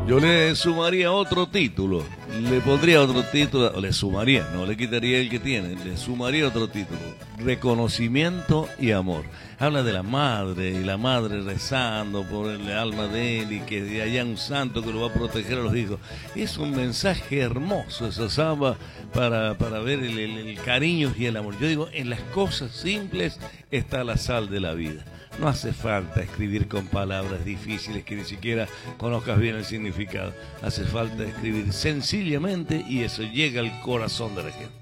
Yo le sumaría otro título, le pondría otro título, o le sumaría, no le quitaría el que tiene, le sumaría otro título, reconocimiento y amor. Habla de la madre, y la madre rezando por el alma de él, y que haya un santo que lo va a proteger a los hijos. Es un mensaje hermoso esa samba para ver el cariño y el amor. Yo digo, en las cosas simples está la sal de la vida. No hace falta escribir con palabras difíciles que ni siquiera conozcas bien el significado. Hace falta escribir sencillamente y eso llega al corazón de la gente.